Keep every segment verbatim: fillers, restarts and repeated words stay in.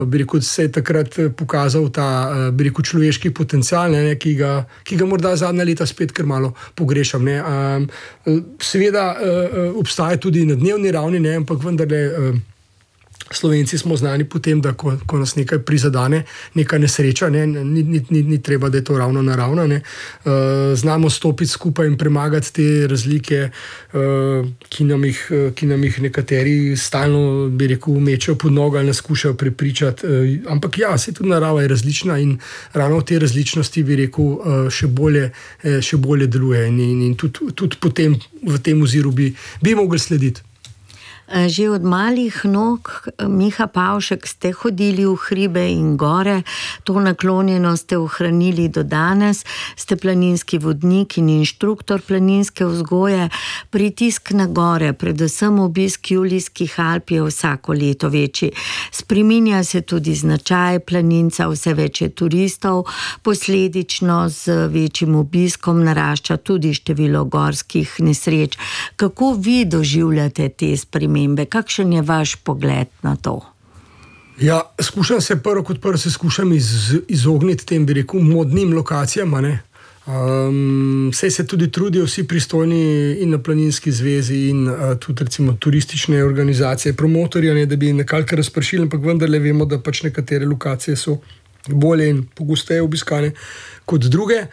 bi rekel, se je takrat pokazal ta, bi rekel, človeški potencial, ne, ki ga, ki ga morda zadnja leta spet kar malo pogrešam, ne. Seveda obstaja tudi na dnevni ravni, ne, ampak vendarle Slovenci smo znani po tem, da ko, ko nas nekaj prizadane, neka nesreča, ne, ni, ni, ni, ni treba, da je to ravno naravno, ne. Znamo stopiti skupaj in premagati te razlike, ki nam jih, ki nam jih nekateri stalno, bi rekel, mečejo pod nogo ali nas skušajo prepričati. Ampak ja, se tudi narava je različna in ravno v te različnosti, bi rekel, še bolje, še bolje deluje in, in, in tudi, tudi potem v tem oziru bi, bi mogli slediti. Že od malih nog, Miha Pavšek, ste hodili v hribe in gore, to naklonjenost ste ohranili do danes, ste planinski vodnik in inštruktor planinske vzgoje. Pritisk na gore, predvsem obisk Julijskih Alp, je vsako leto večji. Spreminja se tudi značaj planinca, vse več je turistov, posledično z večjim obiskom narašča tudi število gorskih nesreč. Kako vi doživljate te spremembe? Kakšen je vaš pogled na to? Ja, skušam se prvo kot prvo se skušam iz, izogniti tem, bi rekel, modnim lokacijam, ne. Um, sej se tudi trudijo vsi pristojni in na Planinski zvezi in uh, tudi recimo turistične organizacije, promotorja, ne, da bi nekako razpršili, ampak vendarle vemo, da pač nekatere lokacije so bolje in pogosteje obiskane kot druge.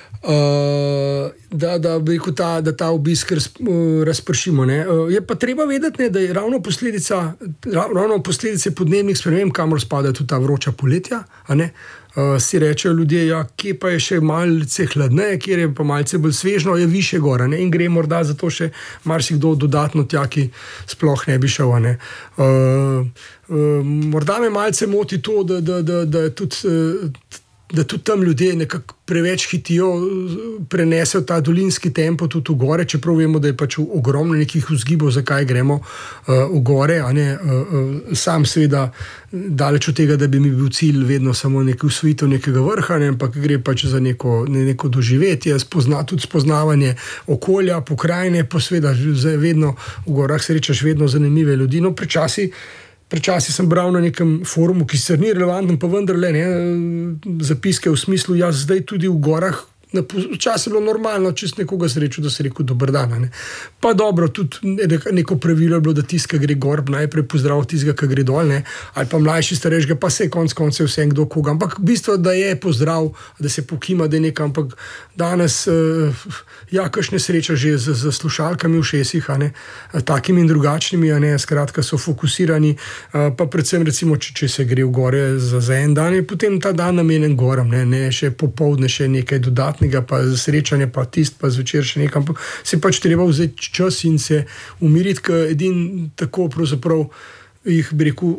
Uh, da, da, rekel, ta, da ta obisk raz, uh, razpršimo. Ne. Uh, je pa treba vedeti, ne, da je ravno posledica, ravno posledice podnebnih sprememb, kamor spada tudi ta vroča poletja, a ne. Uh, si rečejo ljudje, ja, kje pa je še malce hladneje, kjer je pa malce bolj svežno, je više gora, ne, in gre morda zato še marsikdo dodatno tja, ki sploh ne bi šel, ne. Uh, uh, morda me malce moti to, da, da, da, da tudi uh, da tudi tam ljudje nekako preveč hitijo, prenesejo ta dolinski tempo tudi v gore, čeprav vemo, da je pač ogromno nekih vzgibov, zakaj gremo uh, v gore, a ne, uh, uh, sam seveda daleč od tega, da bi mi bil cilj vedno samo nekaj usvojitev nekega vrha, ne, ampak gre pač za neko, ne, neko doživetje, spozna, tudi spoznavanje okolja, pokrajine, pa seveda vedno v gorah srečaš vedno zanimive ljudi. No, prečasi Prečasi sem bral na nekem forumu, ki sicer ni relevanten, pa vendarle, ne, zapiske v smislu, jaz zdaj tudi v gorah, včasih je bilo normalno, če si nekoga srečal, da si rekel dober dan. Ne. Pa dobro, tudi neko pravilo je bilo, da tisti, ki gre gor, najprej pozdrav tistega, ki gre dol, ne, ali pa mlajši starejšega, pa se je konc koncev vse kdo koga. Ampak bistvo, da je pozdrav, da se pokima, da je nekaj, ampak danes, ja, kakšne sreča že z, z slušalkami v šesih, a ne, takimi in drugačnimi, a ne, skratka so fokusirani, pa predvsem recimo, če, če se gre v gore za, za en dan, je potem ta dan namenjen goram, ne, ne še popoldne, še nekaj dodatnega, pa srečanje, pa tist, pa zvečer še nekam. Se pač treba vzeti čas in se umiriti, ker edin tako pravzaprav jih, bi rekel,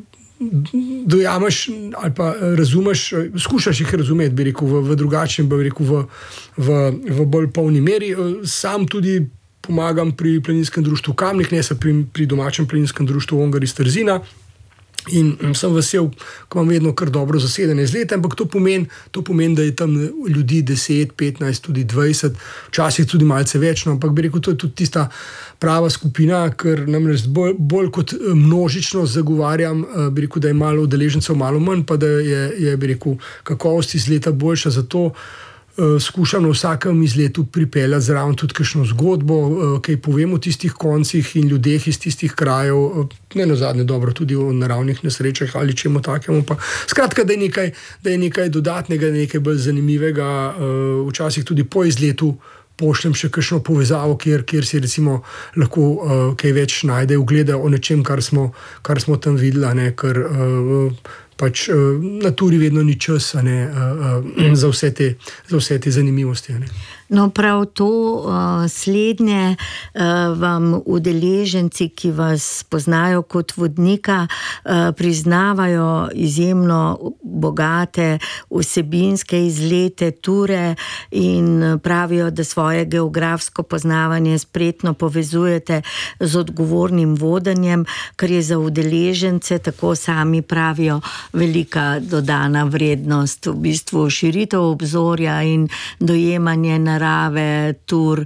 dojameš ali pa razumeš, skušaš jih razumeti, bi rekel, v, v drugačnem, bi rekel, v, v, v bolj polni meri. Sam tudi pomagam pri planinskem društvu Kamnik, ne se pri, pri domačem planinskem društvu Ongar iz Trzina. In sem vesel, ko imam vedno kar dobro zasedene iz leta, ampak to pomeni, to pomeni, da je tam ljudi deset, petnajst, tudi dvajset, včasih tudi malce več, no, ampak bi rekel, to je tudi tista prava skupina, ker namreč bolj, bolj kot množično zagovarjam, bi rekel, da je malo udeležencev, malo manj, pa da je, je bi rekel, kakovost iz leta boljša, zato Uh, skušam na vsakem izletu pripeljati zraven tudi kakšno zgodbo, uh, kaj povem o tistih koncih in ljudeh iz tistih krajev, uh, ne nazadnje dobro tudi o naravnih nesrečah ali čemu takemu. Pa. Skratka, da je, nekaj, da je nekaj dodatnega, nekaj bolj zanimivega, uh, včasih tudi po izletu pošljem še kakšno povezavo, kjer, kjer si recimo lahko uh, kaj več najde, ogleda o nečem, kar smo, kar smo tam videli, ne, ker uh, pač uh, naturi vedno ni čas, ne, uh, uh, za vse te, za vse te zanimivosti. Ne. No, prav to uh, slednje uh, vam udeleženci, ki vas poznajo kot vodnika, uh, priznavajo izjemno bogate vsebinske izlete, ture in pravijo, da svoje geografsko poznavanje spretno povezujete z odgovornim vodenjem, kar je za udeležence, tako sami pravijo, velika dodana vrednost, v bistvu širitev obzorja in dojemanje na narave, tur,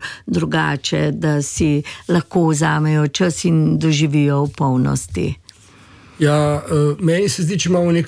drugače, da si lahko vzamejo čas in doživijo v polnosti. Ja, uh, meni se zdi, če imamo nek